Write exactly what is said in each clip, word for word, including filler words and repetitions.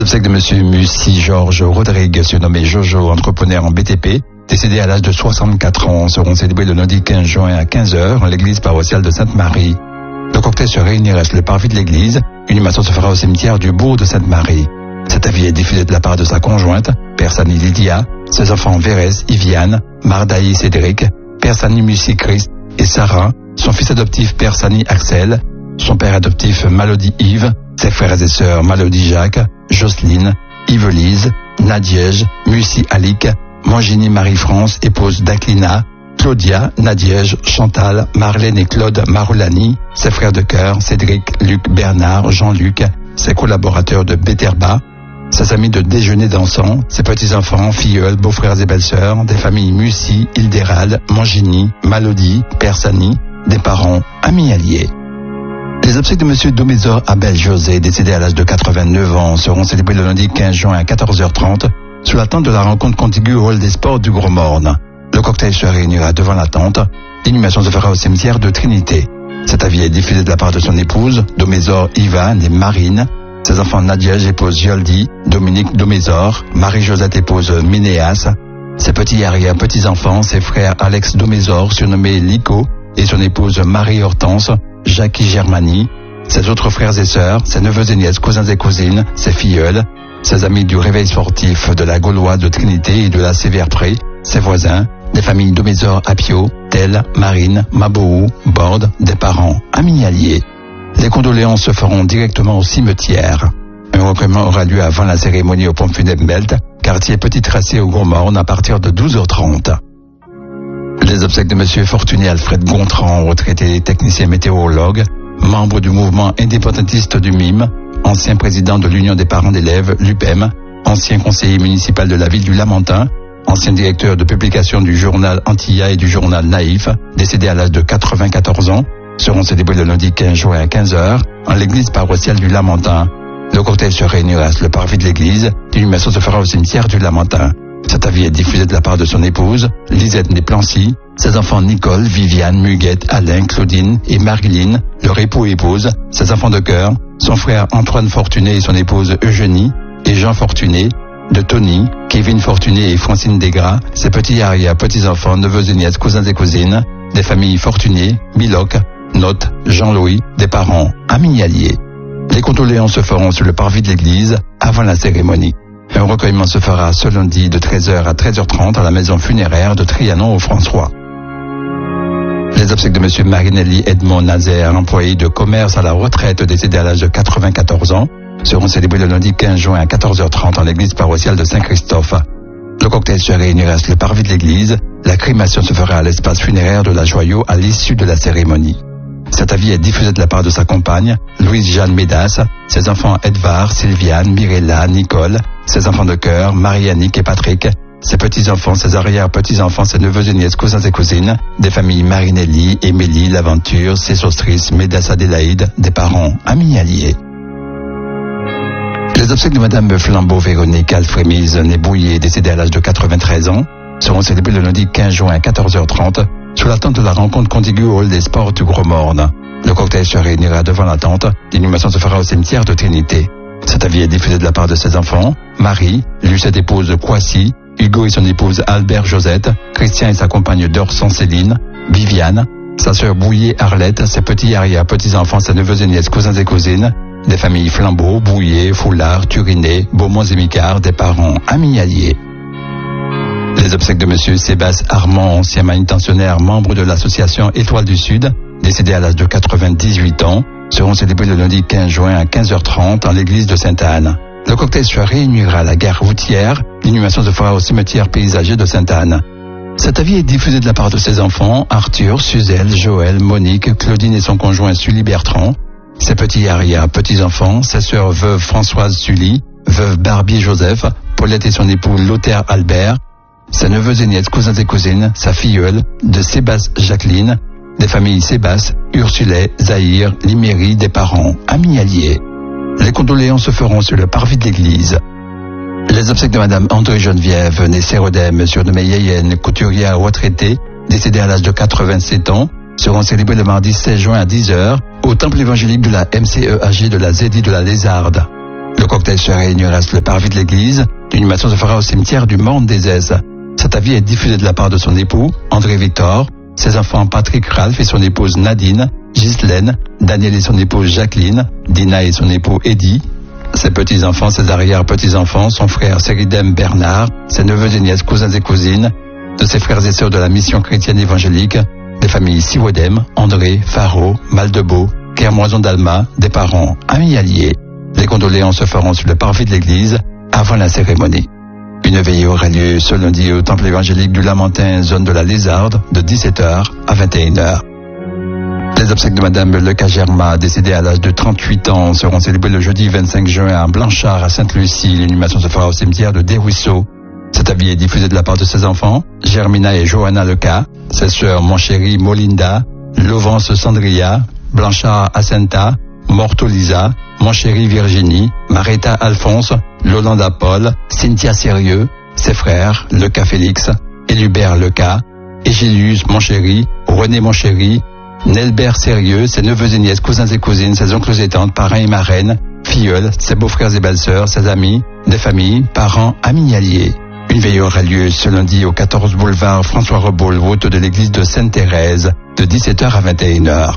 Obsèques de monsieur Mussy Georges Rodrigue, surnommé Jojo, entrepreneur en B T P, décédé à l'âge de soixante-quatre ans, seront célébrés le lundi quinze juin à quinze heures en l'église paroissiale de Sainte-Marie. Le cortège se réunira sur le parvis de l'église. Une inhumation se fera au cimetière du bourg de Sainte-Marie. Cet avis est diffusé de la part de sa conjointe, Persani Lydia, ses enfants Vérès, Yviane, Mardaï Cédric, Persani Mussy Christ et Sarah, son fils adoptif Persani Axel, son père adoptif Malody Yves, ses frères et sœurs Malody Jacques, Jocelyne, Yvelise, Nadiège, Mussy Alic, Mangini Marie-France, épouse d'Aclina, Claudia, Nadiège, Chantal, Marlène et Claude Maroulani, ses frères de cœur Cédric, Luc, Bernard, Jean-Luc, ses collaborateurs de Béterba, ses amis de déjeuner dansant, ses petits-enfants, filleuls, beaux-frères et belles-sœurs, des familles Mussy, Hildérald, Mangini, Malody, Persani, des parents, amis alliés. Les obsèques de monsieur Domésor Abel José, décédé à l'âge de quatre-vingt-neuf ans, seront célébrés le lundi quinze juin à quatorze heures trente, sous la tente de la rencontre contiguë au hall des sports du Gros Morne. Le cocktail se réunira devant la tente. L'inhumation se fera au cimetière de Trinité. Cet avis est diffusé de la part de son épouse, Domésor Iva, née Marine, ses enfants Nadiège, épouse Yoldi, Dominique Domésor, Marie-Josette, épouse Minéas, ses petits arrière-petits-enfants, ses frères Alex Domésor, surnommé Lico, et son épouse Marie-Hortense, Jackie Germani, ses autres frères et sœurs, ses neveux et nièces, cousins et cousines, ses filleuls, ses amis du réveil sportif de la Gauloise de Trinité et de la Sévère-Pré, ses voisins, des familles Domésor Apio, Tel, Marine, Mabou, Borde, des parents, amis alliés. Les condoléances se feront directement au cimetière. Un recueillement aura lieu avant la cérémonie au Pompe funèbre Belt, quartier Petit Tracé au Gros Morne, à partir de douze heures trente. Les obsèques de monsieur Fortuné Alfred Gontran, retraité technicien météorologue, membre du mouvement indépendantiste du M I M, ancien président de l'Union des parents d'élèves, l'U P E M, ancien conseiller municipal de la ville du Lamentin, ancien directeur de publication du journal Antilla et du journal Naïf, décédé à l'âge de quatre-vingt-quatorze ans, seront célébrés le lundi quinze juin à quinze heures en l'église paroissiale du Lamentin. Le cortège se réunira sur le parvis de l'église. L'inhumation se fera au cimetière du Lamentin. Cet avis est diffusé de la part de son épouse, Lisette Desplancy, ses enfants Nicole, Viviane, Muguette, Alain, Claudine et Marilyn, leur époux et épouse, ses enfants de cœur, son frère Antoine Fortuné et son épouse Eugénie, et Jean Fortuné, de Tony, Kevin Fortuné et Francine Desgras, ses petits arrière, petits-enfants, neveux et nièces, cousins et cousines, des familles Fortuné, Biloc, Note, Jean-Louis, des parents, amis alliés. Les condoléances se feront sur le parvis de l'église avant la cérémonie. Un recueillement se fera ce lundi de treize heures à treize heures trente à la maison funéraire de Trianon au François. Les obsèques de monsieur Marinelli Edmond Nazaire, employé de commerce à la retraite décédé à l'âge de quatre-vingt-quatorze ans, seront célébrés le lundi quinze juin à quatorze heures trente en l'église paroissiale de Saint-Christophe. Le cocktail se réunira sur le parvis de l'église. La crémation se fera à l'espace funéraire de la Joyau à l'issue de la cérémonie. Cet avis est diffusé de la part de sa compagne, Louise-Jeanne Médas, ses enfants Edvard, Sylviane, Mirella, Nicole, ses enfants de cœur, Marie-Annick et Patrick, ses petits-enfants, ses arrière-petits-enfants, ses neveux et nièces, cousins et cousines, des familles Marinelli, Émilie, L'Aventure, Sésostris, Médas Adélaïde, des parents, amis alliés. Les obsèques de madame Flambeau Véronique Alfrémise Nébouillé, décédée à l'âge de quatre-vingt-treize ans, seront célébrées le lundi quinze juin à quatorze heures trente, sous la tente de la rencontre contiguë au hall des sports du Gros Morne. Le cocktail se réunira devant la tente. L'inhumation se fera au cimetière de Trinité. Cet avis est diffusé de la part de ses enfants, Marie, lui cette épouse Kwasi, Hugo et son épouse Albert Josette, Christian et sa compagne Dorson Céline, Viviane, sa sœur Bouillet Arlette, ses petits arrière-petits-enfants, ses neveux et nièces, cousins et cousines, des familles Flambeau, Bouillet, Foulard, Turinet, Beaumont et Micard, des parents, amis alliés. Les obsèques de monsieur Sébastien Armand, ancien manutentionnaire, membre de l'association Étoile du Sud, décédé à l'âge de quatre-vingt-dix-huit ans, seront célébrés le lundi quinze juin à quinze heures trente en l'église de Sainte-Anne. Le cocktail se réunira à la gare routière. L'inhumation se fera au cimetière paysager de Sainte-Anne. Cet avis est diffusé de la part de ses enfants, Arthur, Suzelle, Joël, Monique, Claudine et son conjoint Sully Bertrand, ses petits arrière petits-enfants, sa sœur veuve Françoise Sully, veuve Barbier Joseph, Paulette et son époux Lothaire Albert, ses neveux et nièces, cousins et cousines, sa filleule, de Sébastien Jacqueline, des familles Sébastien, Ursulet, Zahir, Liméry, des parents, amis alliés. Les condoléances se feront sur le parvis de l'église. Les obsèques de madame André Geneviève, née Sérodem, surnommée Yayenne, couturière retraitée, décédée à l'âge de quatre-vingt-sept ans, seront célébrées le mardi seize juin à dix heures au temple évangélique de la M C E A G de la Zédie de la Lézarde. Le cocktail se réunira sur le parvis de l'église. L'inhumation se fera au cimetière du Morne des Aises. Cet avis est diffusé de la part de son époux, André Victor, ses enfants Patrick Ralph et son épouse Nadine, Ghislaine, Daniel et son épouse Jacqueline, Dina et son époux Eddie, ses petits-enfants, ses arrière-petits-enfants, son frère Séridem Bernard, ses neveux et nièces, cousins et cousines, de ses frères et sœurs de la mission chrétienne évangélique, des familles Siwodem, André, Faro, Maldebeau, Kermoison d'Alma, des parents, amis alliés. Les condoléances se feront sur le parvis de l'église avant la cérémonie. Une veillée aura lieu ce lundi au temple évangélique du Lamentin, zone de la Lézarde, de dix-sept heures à vingt et une heures. Les obsèques de Madame Leca Germa, décédée à l'âge de trente-huit ans, seront célébrées le jeudi vingt-cinq juin à Blanchard, à Sainte-Lucie. L'inhumation se fera au cimetière de Desruisseaux. Cet avis est diffusé de la part de ses enfants, Germina et Johanna Leca, ses sœurs Monchéri Molinda, Lovance Sandria, Blanchard Asenta, Morto Lisa, Monchéri Virginie, Marita Alphonse, Lolanda Paul, Cynthia Sérieux, ses frères, Leca Félix, Élubert Leca, Égilius Monchéri, René Monchéri, Nelbert Sérieux, ses neveux et nièces, cousins et cousines, ses oncles et tantes, parrains et marraines, filleuls, ses beaux-frères et belles-sœurs, ses amis, des familles, parents, amis alliés. Une veillée aura lieu ce lundi au quatorze boulevard François Reboul, route de l'église de Sainte-Thérèse, de dix-sept heures à vingt et une heures.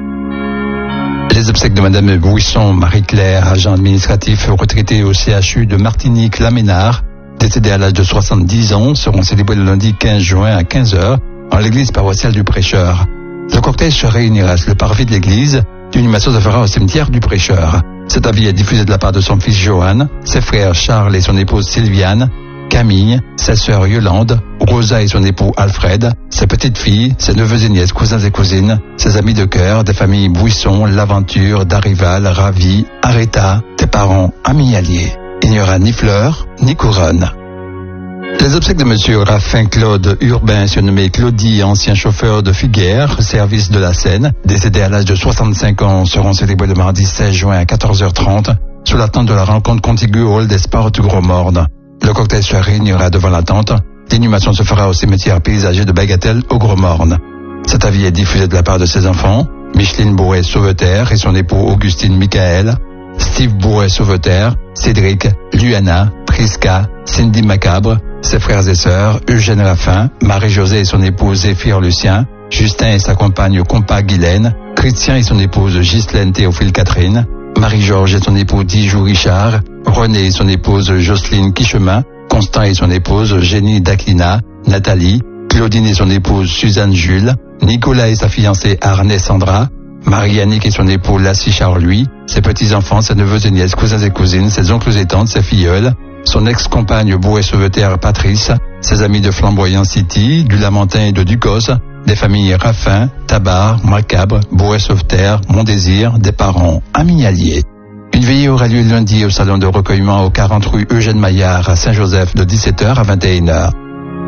Les obsèques de Madame Bouisson Marie-Claire, agent administratif retraité au C H U de Martinique-Laménard, décédée à l'âge de soixante-dix ans, seront célébrées le lundi quinze juin à quinze heures en l'église paroissiale du Prêcheur. Le cocktail se réunira sur le parvis de l'église. L'inhumation se fera au cimetière du Prêcheur. Cet avis est diffusé de la part de son fils Johan, ses frères Charles et son épouse Sylviane, Camille, sa sœur Yolande, Rosa et son époux Alfred, ses petites filles, ses neveux et nièces, cousins et cousines, ses amis de cœur, des familles Buisson, L'Aventure, Darival, Ravi, Areta, des parents, amis alliés. Il n'y aura ni fleurs, ni couronne. Les obsèques de Monsieur Raffin Claude Urbain, surnommé Claudie, ancien chauffeur de Figuères, service de la Seine, décédé à l'âge de soixante-cinq ans, seront célébrés le mardi seize juin à quatorze heures trente, sous la tente de la rencontre contiguë au hall des sports du Gros Morne. Le cocktail se réunira devant la tente. L'inhumation se fera au cimetière paysager de Bagatelle au Gros Morne. Cet avis est diffusé de la part de ses enfants, Micheline Bourret-Sauveterre et son époux Augustine Michael, Steve Bourret-Sauveterre, Cédric, Luana, Prisca, Cindy Macabre, ses frères et sœurs, Eugène Raffin, Marie-Josée et son épouse Zéphire Lucien, Justin et sa compagne Compa Guylaine, Christian et son épouse Ghislaine Théophile Catherine, Marie-Georges et son époux Dijou Richard, René et son épouse Jocelyne Quichemin, Constant et son épouse Génie Daclina, Nathalie, Claudine et son épouse Suzanne Jules, Nicolas et sa fiancée Arnais Sandra, Marie-Annick et son époux Lassie Charles-Louis, ses petits-enfants, ses neveux et nièces, cousins et cousines, ses oncles et tantes, ses filleuls, son ex-compagne Bourret-Sauveterre Patrice, ses amis de Flamboyant City, du Lamentin et de Ducos, des familles Raffin, Tabar, Macabre, Bourret-Sauveterre, Mondésir, des parents, amis alliés. Une veillée aura lieu lundi au salon de recueillement au quarante rue Eugène Maillard à Saint-Joseph de dix-sept heures à vingt et une heures.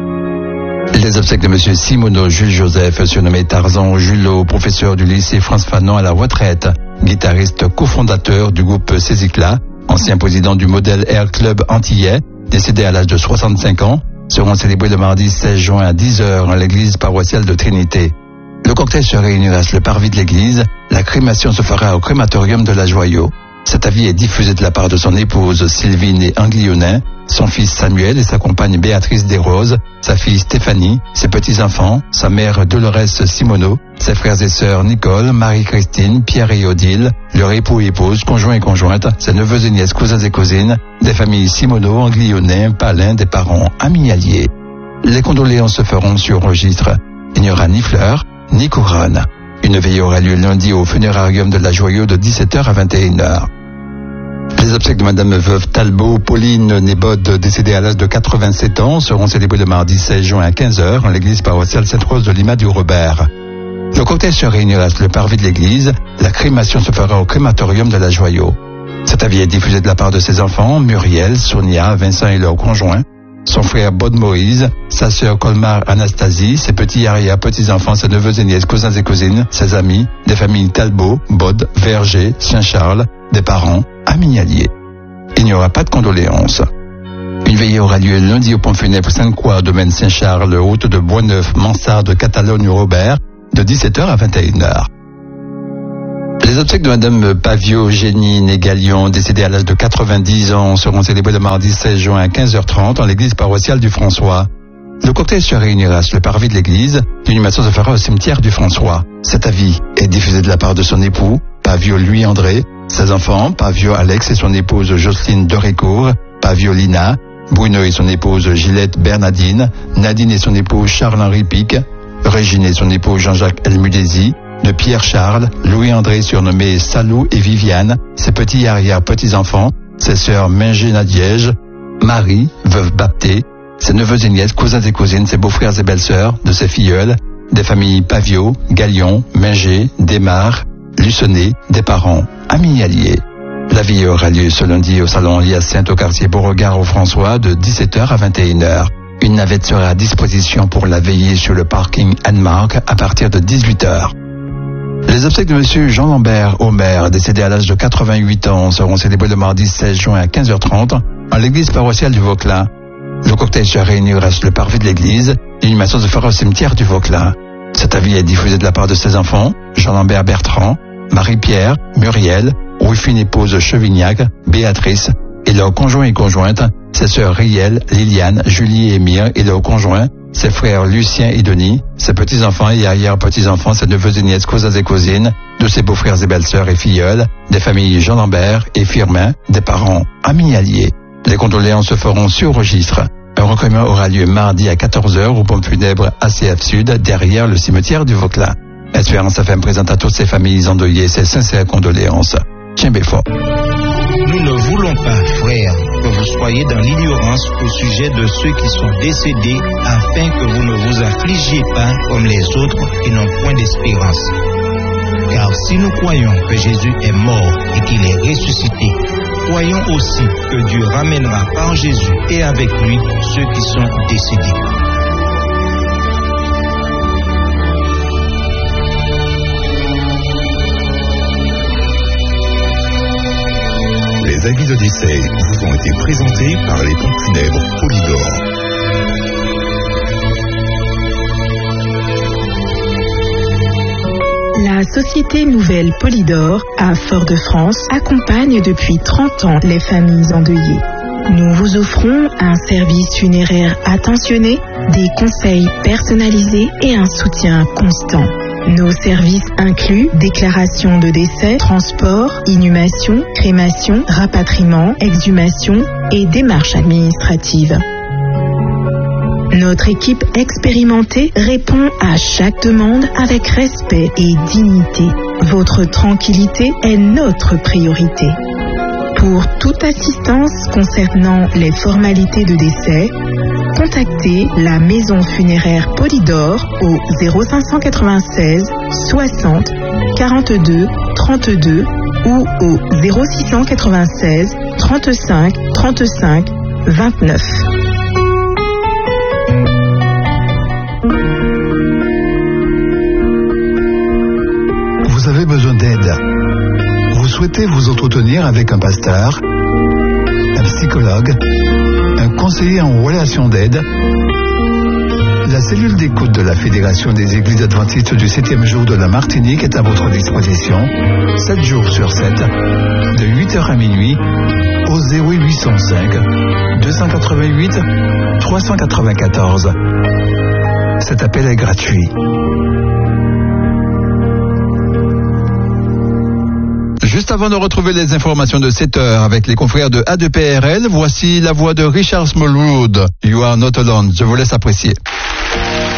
Les obsèques de Monsieur Simoneau Jules Joseph, surnommé Tarzan Julot, professeur du lycée France Fanon à la retraite, guitariste cofondateur du groupe Cézicla, ancien président du Model Air Club antillais, décédé à l'âge de soixante-cinq ans, seront célébrés le mardi seize juin à dix heures en l'église paroissiale de Trinité. Le cocktail se réunira sur le parvis de l'église. La crémation se fera au crématorium de la Joyau. Cet avis est diffusé de la part de son épouse Sylvine et Anglionin, son fils Samuel et sa compagne Béatrice Desroses, sa fille Stéphanie, ses petits-enfants, sa mère Dolores Simoneau, ses frères et sœurs Nicole, Marie-Christine, Pierre et Odile, leur époux et épouse, conjoints et conjointes, ses neveux et nièces, cousins et cousines, des familles Simoneau, Anglionin, Palin, des parents, amis alliés. Les condoléances se feront sur registre. Il n'y aura ni fleurs, ni couronne. Une veillée aura lieu lundi au funérarium de la Joyau de dix-sept heures à vingt et une heures. Les obsèques de Madame Veuve Talbot, Pauline Nébode, décédée à l'âge de quatre-vingt-sept ans, seront célébrées le mardi seize juin à quinze heures en l'église paroissiale Sainte-Rose de Lima du Robert. Le cocktail se réunira sur le parvis de l'église. La crémation se fera au crématorium de la Joyau. Cet avis est diffusé de la part de ses enfants, Muriel, Sonia, Vincent et leurs conjoints, son frère Bod Moïse, sa sœur Colmar Anastasie, ses petits arrière-petits-enfants, ses neveux et nièces, cousins et cousines, ses amis, des familles Talbot, Bod, Verger, Saint-Charles, des parents, amis alliés. Il n'y aura pas de condoléances. Une veillée aura lieu lundi au pont funèbre Sainte-Croix, domaine Saint-Charles, route de Boisneuf, Mansarde, Catalogne, Robert, de dix-sept heures à vingt et une heures. Les obsèques de Madame Pavio Génie Négalion, décédée à l'âge de quatre-vingt-dix ans, seront célébrées le mardi seize juin à quinze heures trente en l'église paroissiale du François. Le cortège se réunira sur le parvis de l'église. L'inhumation se fera au cimetière du François. Cet avis est diffusé de la part de son époux, Pavio Louis André, ses enfants, Pavio Alex et son épouse Jocelyne Dorécourt, Pavio Lina, Bruno et son épouse Gillette Bernadine, Nadine et son époux Charles-Henri Pic, Régine et son époux Jean-Jacques Elmudési, de Pierre-Charles, Louis-André surnommé Salou et Viviane, ses petits arrière-petits-enfants, ses sœurs Mingé Nadiège, Marie, veuve Baptée, ses neveux et nièces, cousins et cousines, ses beaux-frères et belles-sœurs, de ses filleuls, des familles Pavio, Galion, Mingé, Desmar, Lucenay, des parents, amis alliés. La vie aura lieu ce lundi au salon Hyacinthe au quartier Beauregard au François de dix-sept heures à vingt et une heures. Une navette sera à disposition pour la veillée sur le parking Anne-Marc à partir de dix-huit heures. Les obsèques de Monsieur Jean Lambert Omer, décédé à l'âge de quatre-vingt-huit ans, seront célébrées le mardi seize juin à quinze heures trente en l'église paroissiale du Vauclin. Le cortège se réunira sur le parvis de l'église. L'inhumation se fera au cimetière du Vauclin. Cet avis est diffusé de la part de ses enfants, Jean Lambert Bertrand, Marie-Pierre, Muriel, Rufine épouse Chevignac, Béatrice, et leurs conjoints et conjointes, ses sœurs Riel, Liliane, Julie et Mire, et leurs conjoints, ses frères Lucien et Denis, ses petits-enfants et arrière-petits-enfants, ses neveux et nièces, cousins et cousines, de ses beaux-frères et belles-sœurs et filleuls, des familles Jean Lambert et Firmin, des parents, amis alliés. Les condoléances se feront sur registre. Un recueillement aura lieu mardi à quatorze heures au pompe funèbre A C F Sud, derrière le cimetière du Vauclin. Espérance F M présente à toutes ces familles endeuillées ses sincères condoléances. Tiens Belfort. Nous ne voulons pas, frères, que vous soyez dans l'ignorance au sujet de ceux qui sont décédés, afin que vous ne vous affligiez pas comme les autres qui n'ont point d'espérance. Car si nous croyons que Jésus est mort et qu'il est ressuscité, croyons aussi que Dieu ramènera par Jésus et avec lui ceux qui sont décédés. Les avis de décès vous ont été présentés par les pompes funèbres Polydor. La Société Nouvelle Polydor à Fort-de-France accompagne depuis trente ans les familles endeuillées. Nous vous offrons un service funéraire attentionné, des conseils personnalisés et un soutien constant. Nos services incluent déclaration de décès, transport, inhumation, crémation, rapatriement, exhumation et démarches administratives. Notre équipe expérimentée répond à chaque demande avec respect et dignité. Votre tranquillité est notre priorité. Pour toute assistance concernant les formalités de décès, contactez la maison funéraire Polydor au zéro cinq cent quatre-vingt-seize soixante quarante-deux trente-deux ou au zéro six cent quatre-vingt-seize trente-cinq trente-cinq vingt-neuf. Vous avez besoin d'aide. Vous souhaitez vous entretenir avec un pasteur, un psychologue, un conseiller en relation d'aide. La cellule d'écoute de la Fédération des Églises Adventistes du septième jour de la Martinique est à votre disposition, sept jours sur sept, de huit heures à minuit, au zéro huit cent cinq deux cent quatre-vingt-huit trois cent quatre-vingt-quatorze. Cet appel est gratuit. Juste avant de retrouver les informations de sept heures avec les confrères de A deux P R L, voici la voix de Richard Smallwood. You are not alone. Je vous laisse apprécier.